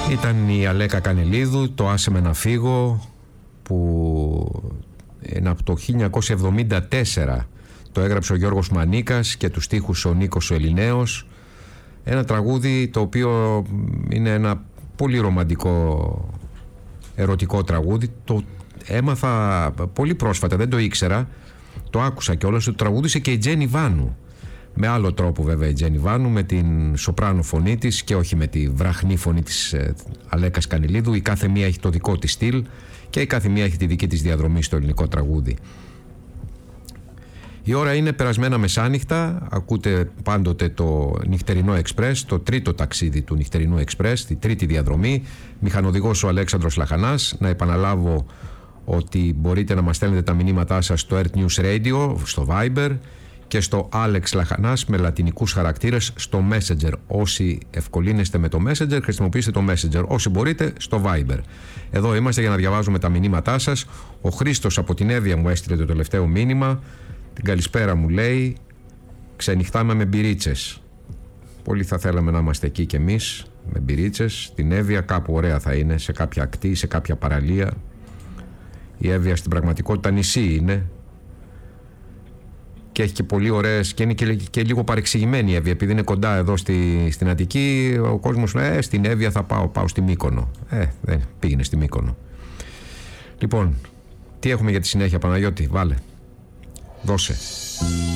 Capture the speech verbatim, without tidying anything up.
Ήταν η Αλέκα Κανελίδου, το «Άσε με να φύγω», που είναι από το χίλια εννιακόσια εβδομήντα τέσσερα το έγραψε ο Γιώργος Μανίκας και τους στίχους ο Νίκος ο Ελληναίος. Ένα τραγούδι το οποίο είναι ένα πολύ ρομαντικό, ερωτικό τραγούδι. Το έμαθα πολύ πρόσφατα, δεν το ήξερα, το άκουσα κιόλας. Το τραγούδισε και η Τζένι Βάνου, με άλλο τρόπο βέβαια η Τζένι Βάνου, με την σοπράνο φωνή της και όχι με τη βραχνή φωνή της ε, Αλέκας Κανελίδου. Η κάθε μία έχει το δικό της στυλ και η κάθε μία έχει τη δική της διαδρομή στο ελληνικό τραγούδι. Η ώρα είναι περασμένα μεσάνυχτα, ακούτε πάντοτε το Νυχτερινό Εξπρές, το τρίτο ταξίδι του Νυχτερινού Εξπρές, τη τρίτη διαδρομή. Μηχανοδηγός ο Αλέξανδρος Λαχανάς. Να επαναλάβω ότι μπορείτε να μας στέλνετε τα μηνύματά σας στο Earth News Radio, στο Viber, και στο Alex Λαχανάς με λατινικούς χαρακτήρες στο Messenger. Όσοι ευκολύνεστε με το Messenger, χρησιμοποιήστε το Messenger. Όσοι μπορείτε, στο Viber. Εδώ είμαστε για να διαβάζουμε τα μηνύματά σας. Ο Χρήστος από την Εύβοια μου έστειλε το τελευταίο μήνυμα. Την καλησπέρα μου λέει: ξενυχτάμε με μπυρίτσες. Πολύ θα θέλαμε να είμαστε εκεί κι εμείς με μπυρίτσες. Στην Εύβοια κάπου ωραία θα είναι, σε κάποια ακτή, σε κάποια παραλία. Η Εύβοια στην πραγματικότητα νησί είναι. Και έχει και πολύ ωραίες, και είναι και, και λίγο παρεξηγημένη η Εύβοια, επειδή είναι κοντά εδώ στη, στην Αττική. Ο κόσμος λέει: ε, στην Εύβοια θα πάω, πάω στη Μύκονο. Ε, δεν πήγαινε στη Μύκονο. Λοιπόν, τι έχουμε για τη συνέχεια, Παναγιώτη, βάλε, δώσε.